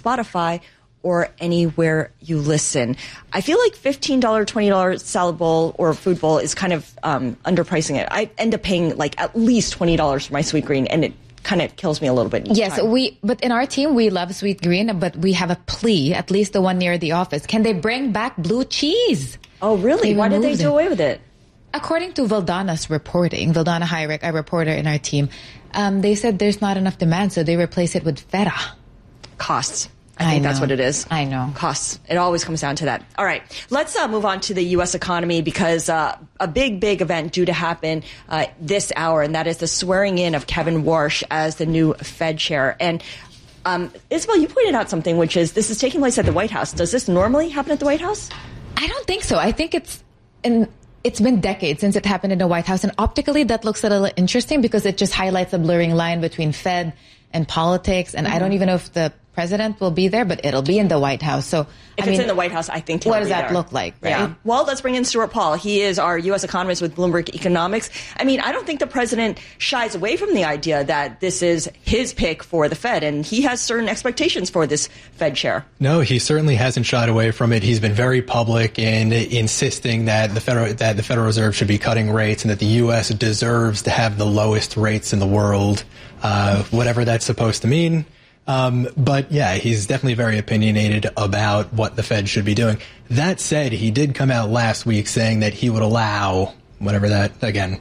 Spotify, or anywhere you listen. I feel like $15, $20 salad bowl or food bowl is kind of underpricing it. I end up paying like at least $20 for my Sweetgreen, and it kind of kills me a little bit. Yes, but in our team, we love Sweetgreen, but we have a plea, at least the one near the office. Can they bring back blue cheese? Oh, really? Why did they do away with it? According to Valdana's reporting, Valdana Hyrick, a reporter in our team, they said there's not enough demand, so they replace it with feta. Costs. I think that's what it is. I know. Costs. It always comes down to that. All right. Let's move on to the U.S. economy because a big event due to happen this hour, and that is the swearing in of Kevin Warsh as the new Fed chair. And Isabel, you pointed out something, which is this is taking place at the White House. Does this normally happen at the White House? I don't think so. I think it's been decades since it happened in the White House. And optically, that looks a little interesting because it just highlights a blurring line between Fed and politics. And I don't even know if the president will be there, but it'll be in the White House. So if it's in the White House, I think what does that look like, right? Yeah. Well, let's bring in Stuart Paul. He is our U.S. economist with Bloomberg Economics. I mean, I don't think the president shies away from the idea that this is his pick for the Fed, and he has certain expectations for this Fed chair. No, he certainly hasn't shied away from it. He's been very public in insisting that the Federal Reserve should be cutting rates and that the U.S. deserves to have the lowest rates in the world, whatever that's supposed to mean. But yeah, he's definitely very opinionated about what the Fed should be doing. That said, he did come out last week saying that he would allow whatever that, again,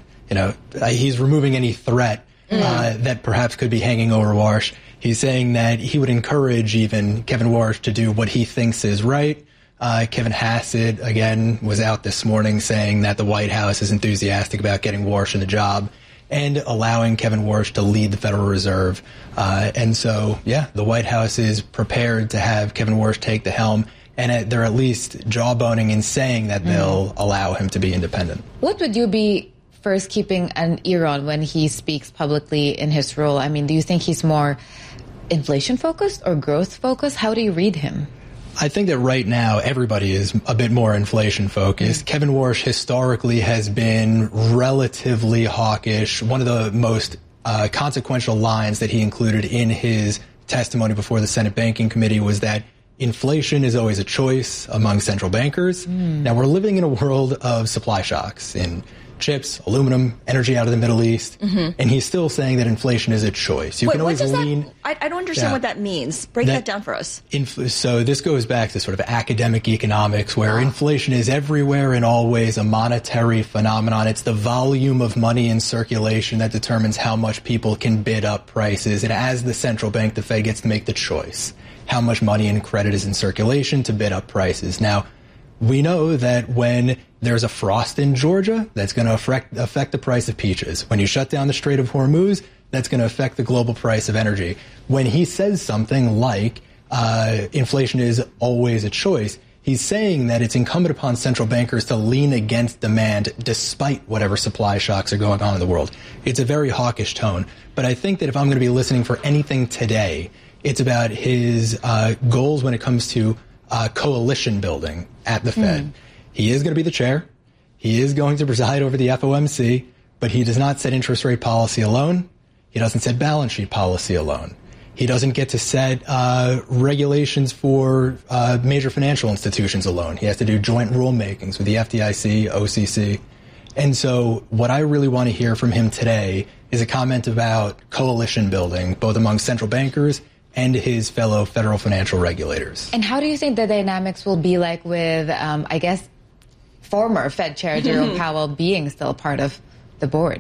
he's removing any threat that perhaps could be hanging over Warsh. He's saying that he would encourage even Kevin Warsh to do what he thinks is right. Kevin Hassett, again, was out this morning saying that the White House is enthusiastic about getting Warsh in the job and allowing Kevin Warsh to lead the Federal Reserve. And so, yeah, the White House is prepared to have Kevin Warsh take the helm, and they're at least jawboning in saying that they'll allow him to be independent. What would you be first keeping an ear on when he speaks publicly in his role? I mean, do you think he's more inflation-focused or growth-focused? How do you read him? I think that right now everybody is a bit more inflation-focused. Kevin Warsh historically has been relatively hawkish. One of the most consequential lines that he included in his testimony before the Senate Banking Committee was that inflation is always a choice among central bankers. Now, we're living in a world of supply shocks in chips, aluminum, energy out of the Middle East, and he's still saying that inflation is a choice. You can always lean. I don't understand what that means. Break that down for us. So this goes back to sort of academic economics, where inflation is everywhere and always a monetary phenomenon. It's the volume of money in circulation that determines how much people can bid up prices. And as the central bank, the Fed gets to make the choice how much money and credit is in circulation to bid up prices. Now, we know that when there's a frost in Georgia, that's going to affect the price of peaches. When you shut down the Strait of Hormuz, that's going to affect the global price of energy. When he says something like inflation is always a choice, he's saying that it's incumbent upon central bankers to lean against demand despite whatever supply shocks are going on in the world. It's a very hawkish tone. But I think that if I'm going to be listening for anything today, it's about his goals when it comes to coalition building at the Fed. He is going to be the chair. He is going to preside over the FOMC, but he does not set interest rate policy alone. He doesn't set balance sheet policy alone. He doesn't get to set regulations for major financial institutions alone. He has to do joint rulemakings with the FDIC, OCC. And so what I really want to hear from him today is a comment about coalition building, both among central bankers and his fellow federal financial regulators. And how do you think the dynamics will be like with, I guess, former Fed Chair Jerome Powell being still a part of the board?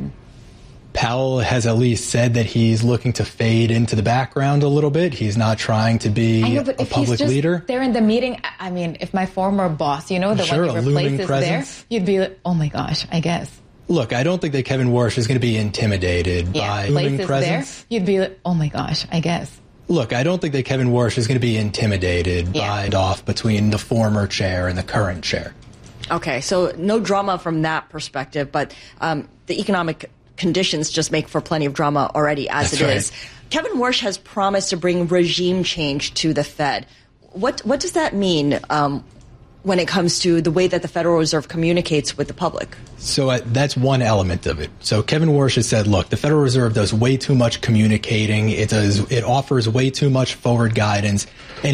Powell has at least said that he's looking to fade into the background a little bit. He's not trying to be a public leader. There in the meeting, I mean, if my former boss, the one you replace is there, you'd be like, oh my gosh, I guess. Look, I don't think that Kevin Warsh is going to be intimidated by looming presence. There, you'd be like, oh my gosh, I guess. Look, I don't think that Kevin Warsh is going to be intimidated by off between the former chair and the current chair. Okay, so no drama from that perspective, but the economic conditions just make for plenty of drama already as it is. Kevin Warsh has promised to bring regime change to the Fed. What does that mean when it comes to the way that the Federal Reserve communicates with the public? So that's one element of it. So Kevin Warsh has said, look, the Federal Reserve does way too much communicating. It offers way too much forward guidance. And